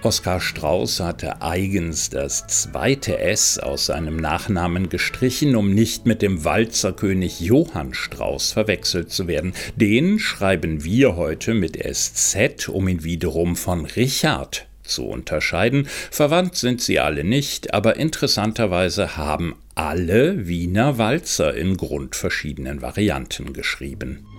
Oskar Strauß hatte eigens das zweite S aus seinem Nachnamen gestrichen, um nicht mit dem Walzerkönig Johann Strauß verwechselt zu werden. Den schreiben wir heute mit SZ, um ihn wiederum von Richard zu unterscheiden. Verwandt sind sie alle nicht, aber interessanterweise haben alle Wiener Walzer in grundverschiedenen Varianten geschrieben.